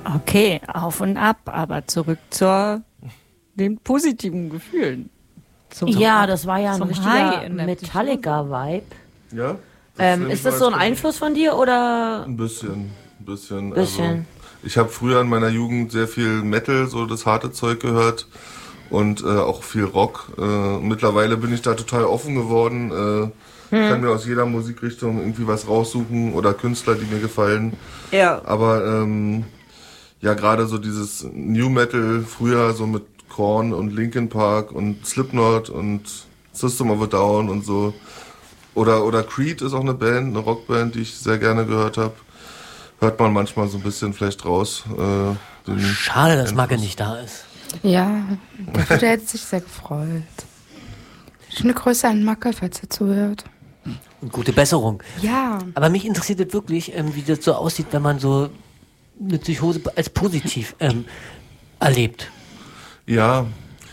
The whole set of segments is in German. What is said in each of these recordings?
Okay, auf und ab, aber zurück zu den positiven Gefühlen. Ja, das war ja ein zum richtiger High in der Metallica-Vibe. Ja? Ist das so ein Einfluss von dir oder? Ein bisschen. Bisschen. Also, ich habe früher in meiner Jugend sehr viel Metal, so das harte Zeug gehört und auch viel Rock. Mittlerweile bin ich da total offen geworden. Kann mir aus jeder Musikrichtung irgendwie was raussuchen oder Künstler, die mir gefallen. Ja. Aber ja, gerade so dieses New Metal früher so mit Korn und Linkin Park und Slipknot und System of a Down und so. Oder Creed ist auch eine Band, eine Rockband, die ich sehr gerne gehört habe. Hört man manchmal so ein bisschen vielleicht raus. Schade, dass Magge nicht da ist. Ja, der hätte sich sehr gefreut. Schöne Grüße an Macke, falls er zuhört. Und gute Besserung. Ja. Aber mich interessiert das wirklich, wie das so aussieht, wenn man so eine Psychose als positiv erlebt. Ja,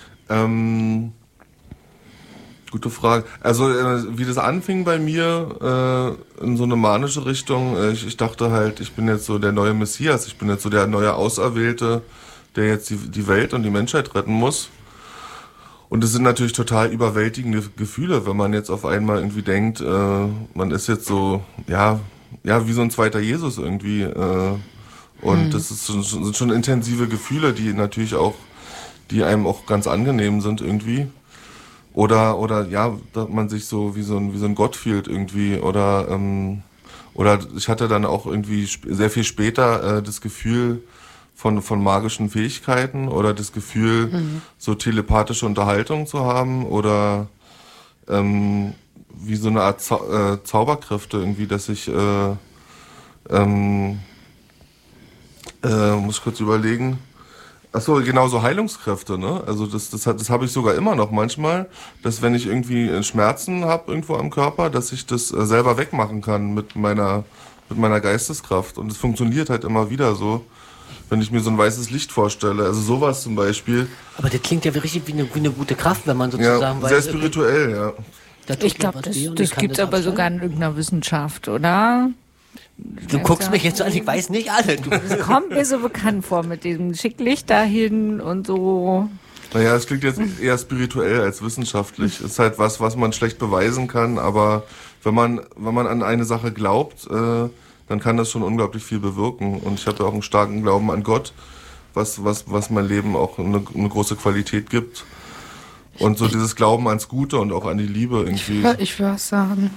gute Frage. Also wie das anfing bei mir in so eine manische Richtung, ich dachte halt, ich bin jetzt so der neue Messias, ich bin jetzt so der neue Auserwählte, der jetzt die Welt und die Menschheit retten muss. Und es sind natürlich total überwältigende Gefühle, wenn man jetzt auf einmal irgendwie denkt, man ist jetzt so, ja, wie so ein zweiter Jesus irgendwie. Und das sind schon intensive Gefühle, die natürlich auch, die einem auch ganz angenehm sind irgendwie. Oder ja, dass man sich so wie so ein Gott fühlt irgendwie. Oder ich hatte dann auch irgendwie sehr viel später das Gefühl von magischen Fähigkeiten oder das Gefühl, so telepathische Unterhaltung zu haben oder wie so eine Art Zauberkräfte irgendwie, dass ich muss ich kurz überlegen. Achso, genau, so Heilungskräfte, ne? Also das habe ich sogar immer noch manchmal, dass wenn ich irgendwie Schmerzen habe irgendwo am Körper, dass ich das selber wegmachen kann mit meiner Geisteskraft. Und es funktioniert halt immer wieder so, wenn ich mir so ein weißes Licht vorstelle. Also sowas zum Beispiel. Aber das klingt ja wirklich wie eine gute Kraft, wenn man sozusagen weiß. Sehr spirituell, ja. Ich glaube, das gibt es aber sogar in irgendeiner Wissenschaft, oder? Du guckst mich jetzt so an, ich weiß nicht alle. Das kommt mir so bekannt vor mit diesem Schicklicht dahin und so. Naja, es klingt jetzt eher spirituell als wissenschaftlich. Es ist halt was man schlecht beweisen kann, aber wenn man an eine Sache glaubt, dann kann das schon unglaublich viel bewirken. Und ich habe ja auch einen starken Glauben an Gott, was mein Leben auch eine große Qualität gibt. Und so dieses Glauben ans Gute und auch an die Liebe irgendwie. Ich will was sagen.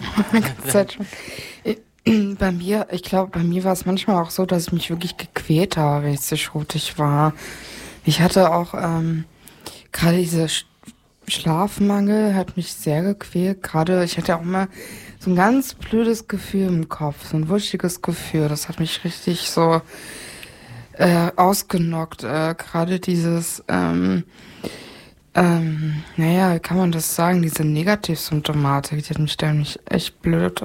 Bei mir war es manchmal auch so, dass ich mich wirklich gequält habe, wenn ich psychotisch war. Ich hatte auch gerade dieser Schlafmangel hat mich sehr gequält. Gerade ich hatte auch immer so ein ganz blödes Gefühl im Kopf, so ein wuschiges Gefühl. Das hat mich richtig so ausgenockt. Gerade dieses naja, wie kann man das sagen, diese Negativsymptomatik, die hat mich ständig echt blöd.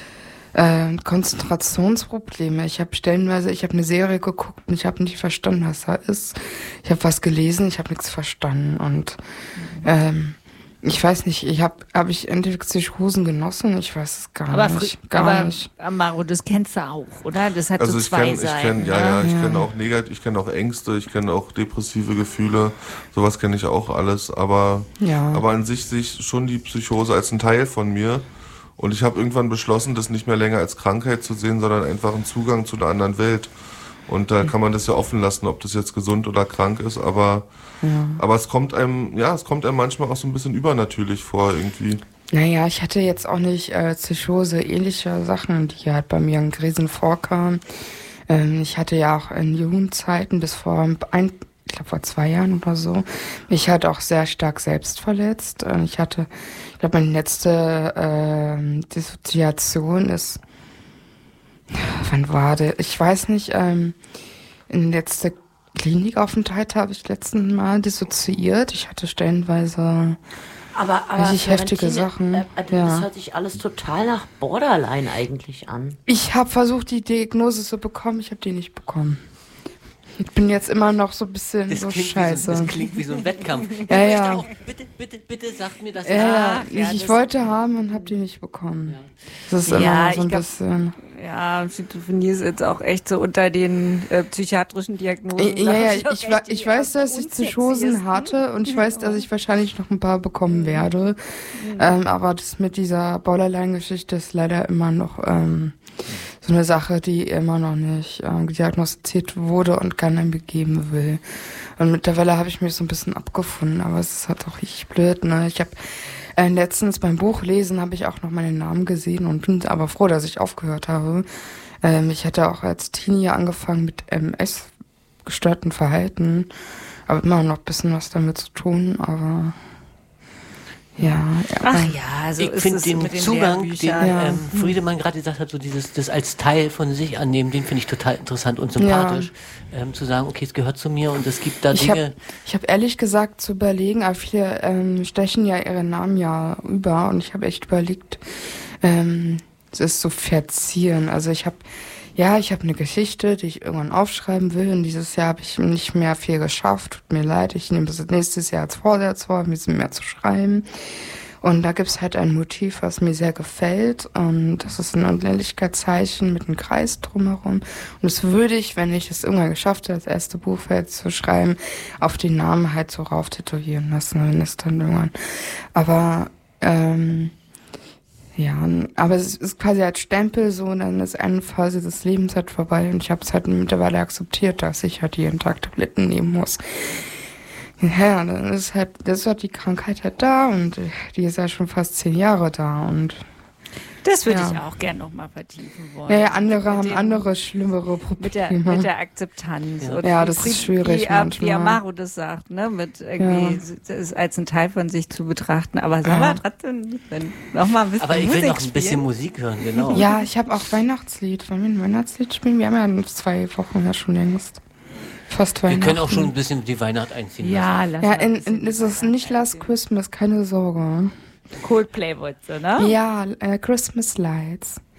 Konzentrationsprobleme. Ich habe eine Serie geguckt und ich habe nicht verstanden, was da ist. Ich habe was gelesen, ich habe nichts verstanden und ich weiß nicht, hab ich entweder Psychosen genossen? Ich weiß es gar nicht. Aber Maro, das kennst du auch, oder? Das hat also so zwei Seiten. Ich kenne auch Ängste, ich kenne auch depressive Gefühle, sowas kenne ich auch alles, aber an sich sehe ich schon die Psychose als ein Teil von mir. Und ich habe irgendwann beschlossen, das nicht mehr länger als Krankheit zu sehen, sondern einfach einen Zugang zu einer anderen Welt. Und da kann man das ja offen lassen, ob das jetzt gesund oder krank ist, aber es kommt einem manchmal auch so ein bisschen übernatürlich vor irgendwie. Naja, ich hatte jetzt auch nicht Psychose, ähnliche Sachen, die halt bei mir in Krisen vorkamen. Ich hatte ja auch in Jugendzeiten bis vor 2 Jahren oder so, mich hat auch sehr stark selbst verletzt. Ich glaube, meine letzte Dissoziation ist, wann war das? Ich weiß nicht, in letzter Klinikaufenthalt habe ich letzten Mal dissoziiert. Ich hatte stellenweise aber richtig heftige Sachen. Das hört sich alles total nach Borderline eigentlich an. Ich habe versucht, die Diagnose zu bekommen, ich habe die nicht bekommen. Ich bin jetzt immer noch so ein bisschen so scheiße. Das klingt wie so ein Wettkampf. Ja, ja. Auch, bitte sagt mir das. Ich wollte haben und hab die nicht bekommen. Ja. Das ist immer noch so ein bisschen... Ja, Schizophrenie ist jetzt auch echt so unter den psychiatrischen Diagnosen. Ich weiß, dass ich Psychosen hatte und ich weiß, dass ich wahrscheinlich noch ein paar bekommen werde. Aber das mit dieser Borderline-Geschichte ist leider immer noch so eine Sache, die immer noch nicht diagnostiziert wurde und keiner mir geben will. Und mittlerweile habe ich mich so ein bisschen abgefunden, aber es ist halt auch richtig blöd, ne? Ich habe letztens beim Buchlesen habe ich auch noch meinen Namen gesehen und bin aber froh, dass ich aufgehört habe. Ich hatte auch als Teenie angefangen mit MS, gestörten Verhalten, aber immer noch ein bisschen was damit zu tun, aber ja. Ach ja, also ich finde den Zugang, den Friedemann gerade gesagt hat, so das als Teil von sich annehmen, den finde ich total interessant und sympathisch. Zu sagen, okay, es gehört zu mir und es gibt da Dinge. Ich habe ehrlich gesagt zu überlegen, aber viele stechen ja ihre Namen ja über und ich habe echt überlegt, es ist so verzieren. Also ich habe eine Geschichte, die ich irgendwann aufschreiben will und dieses Jahr habe ich nicht mehr viel geschafft. Tut mir leid, ich nehme das nächstes Jahr als Vorsatz vor, ein bisschen mehr zu schreiben. Und da gibt's halt ein Motiv, was mir sehr gefällt und das ist ein Unendlichkeitszeichen mit einem Kreis drumherum. Und das würde ich, wenn ich es irgendwann geschafft habe, das erste Buch zu schreiben, auf den Namen halt so rauf tätowieren lassen, wenn es dann irgendwann. Aber aber es ist quasi als Stempel so, und dann ist eine Phase des Lebens halt vorbei und ich habe es halt mittlerweile akzeptiert, dass ich halt jeden Tag Tabletten nehmen muss. Ja, dann ist halt die Krankheit halt da und die ist ja schon fast 10 Jahre da und das würde ich auch gerne nochmal vertiefen wollen. Ja, andere haben andere schlimmere Probleme. Mit der Akzeptanz. Ja, das ist schwierig manchmal. Wie Amaro das sagt, ne, mit irgendwie das als ein Teil von sich zu betrachten. Aber sag mal trotzdem, nochmal ein bisschen Aber ich Musik will noch ein spielen. bisschen Musik hören, genau. Ja, ich habe auch Weihnachtslied. Wollen wir ein Weihnachtslied spielen? Wir haben ja in 2 Wochen ja schon längst. Fast Weihnachten. Wir können auch schon ein bisschen die Weihnacht einziehen lassen. Ja, es ist nicht Last Christmas, keine Sorge. Coldplay wolltest du, ne? Ja, Christmas Lights.